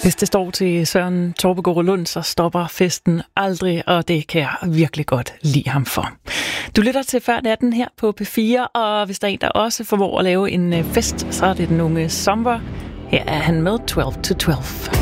Hvis det står til Søren Torpegaard Lund, så stopper festen aldrig, og det kan jeg virkelig godt lide ham for. Du lytter til Før Natten her på P4, og hvis der er en, der også formår at lave en fest, så er det den unge Sommer. Her er han med 12 to 12.